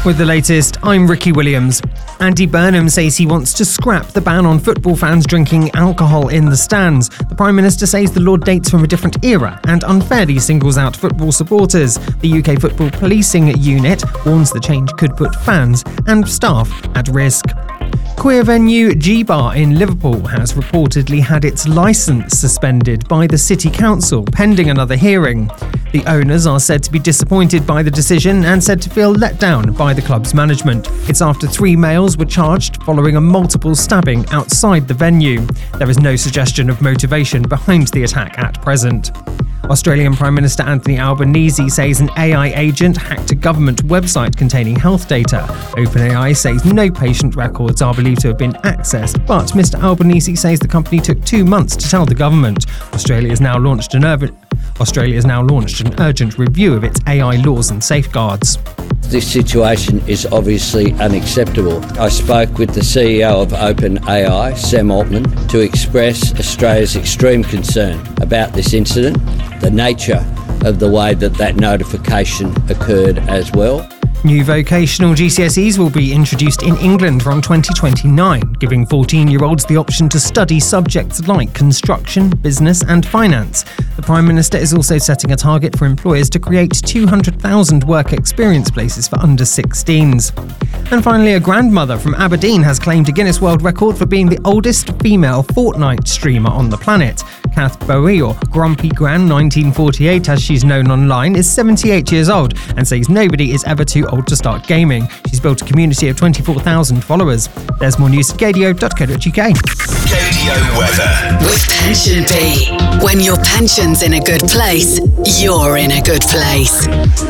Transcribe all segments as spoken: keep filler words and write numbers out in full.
With the latest, I'm Ricky Williams. Andy Burnham says he wants to scrap the ban on football fans drinking alcohol in the stands. The Prime Minister says the law dates from a different era and unfairly singles out football supporters. The U K Football Policing Unit warns the change could put fans and staff at risk. Queer venue G-Bar in Liverpool has reportedly had its licence suspended by the City Council pending another hearing. The owners are said to be disappointed by the decision and said to feel let down by the club's management. It's after three males were charged following a multiple stabbing outside the venue. There is no suggestion of motivation behind the attack at present. Australian Prime Minister Anthony Albanese says an A I agent hacked a government website containing health data. OpenAI says no patient records are believed to have been accessed, but Mister Albanese says the company took two months to tell the government. Australia has now launched an urgent, Australia has now launched an urgent review of its A I laws and safeguards. This situation is obviously unacceptable. I spoke with the C E O of OpenAI, Sam Altman, to express Australia's extreme concern about this incident, the nature of the way that that notification occurred as well. New vocational G C S Es will be introduced in England from twenty twenty-nine, giving fourteen-year-olds the option to study subjects like construction, business and finance. The Prime Minister is also setting a target for employers to create two hundred thousand work experience places for under sixteens. And finally, a grandmother from Aberdeen has claimed a Guinness World Record for being the oldest female Fortnite streamer on the planet. Kath Bowie, or Grumpy Gran nineteen forty-eight as she's known online, is seventy-eight years old and says nobody is ever too old to start gaming. She's built a community of twenty-four thousand followers. There's more news at gadio dot co dot uk. Gadio weather. With Pension P. When your pension's in a good place, you're in a good place.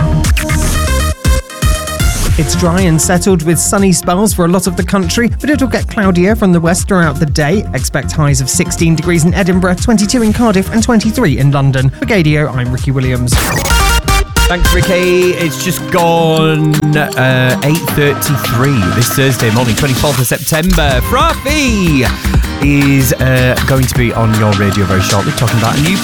It's dry and settled with sunny spells for a lot of the country, but it'll get cloudier from the west throughout the day. Expect highs of sixteen degrees in Edinburgh, twenty-two in Cardiff and twenty-three in London. For Gadio, I'm Ricky Williams. Thanks, Ricky. It's just gone uh, eight thirty-three this Thursday morning, twenty-fourth of September. Fraffy is uh, going to be on your radio very shortly, talking about a new